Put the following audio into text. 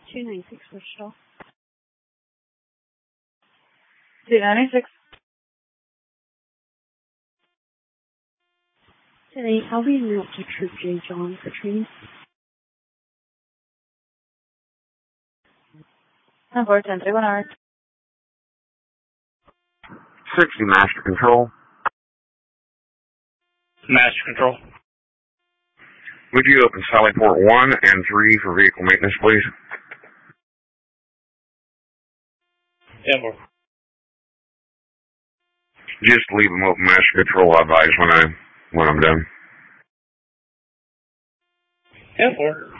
296 Wichita. 296. 10-8, I'll be in out to Troop J. John for training. 10-4, 10-3, 1 hour. 60 Master Control. Master Control. Would you open Sally Port 1 and 3 for vehicle maintenance, please? 10-4. Just leave them open, Master Control. I'll advise when I'm done. 10-4.